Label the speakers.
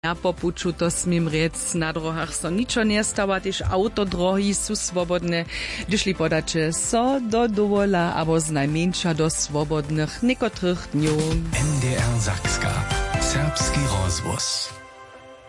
Speaker 1: Ja po puču to smím rec, na drohach so ničo nie stała, tyž autodrohy sú swobodne, dyšli podače so do dovola, abo z najmniejsza do swobodnych niekotrych dniów.
Speaker 2: NDR Sakska. Serbski rozwóz.